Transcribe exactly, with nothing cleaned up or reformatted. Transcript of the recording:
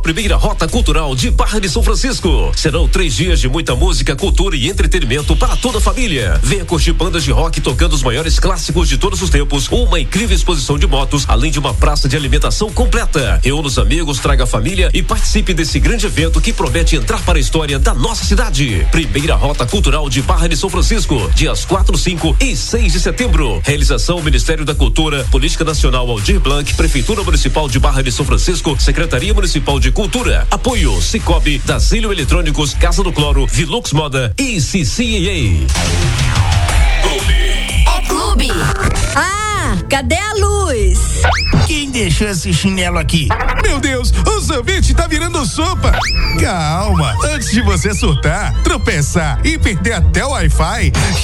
Primeira Rota Cultural de Barra de São Francisco. Serão três dias de muita música, cultura e entretenimento para toda a família. Venha curtir bandas de rock tocando os maiores clássicos de todos os tempos, uma incrível exposição de motos, além de uma praça de alimentação completa. Reúna os amigos, traga a família e participe desse grande evento que promete entrar para a história da nossa cidade. Primeira Rota Cultural de Barra de São Francisco, dias quatro, cinco e seis de setembro. Realização Ministério da Cultura, Política Nacional Aldir Blanc, Prefeitura Municipal de Barra de São Francisco, Secretaria Municipal de Cultura. Apoio Cicobi, Dasílio Eletrônicos, Casa do Cloro, Vilux Moda e C C A A. Clube. É clube. Ah, cadê a luz? Quem deixou esse chinelo aqui? Meu Deus, o sorvete tá virando sopa. Calma, antes de você surtar, tropeçar e perder até o Wi-Fi,